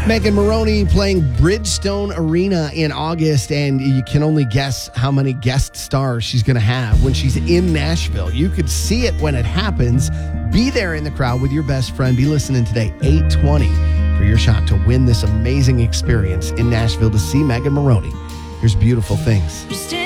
Megan Moroney playing Bridgestone Arena in August, and you can only guess how many guest stars she's going to have when she's in Nashville. You could see it when it happens. Be there in the crowd with your best friend. Be listening today, 8:20, for your shot to win this amazing experience in Nashville to see Megan Moroney. Here's Beautiful Things.